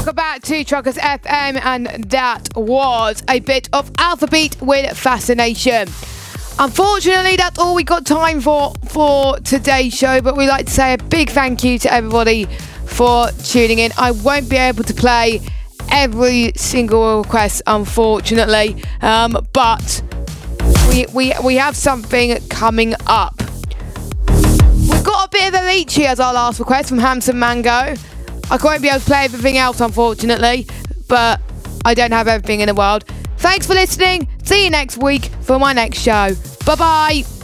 Welcome back to Truckers FM, and that was a bit of Alphabeat with Fascination. Unfortunately, that's all we got time for today's show, but we'd like to say a big thank you to everybody for tuning in. I won't be able to play every single request, unfortunately, but we have something coming up. We've got a bit of Avicii as our last request from Hamson Mango. I won't be able to play everything else, unfortunately, but I don't have everything in the world. Thanks for listening. See you next week for my next show. Bye-bye.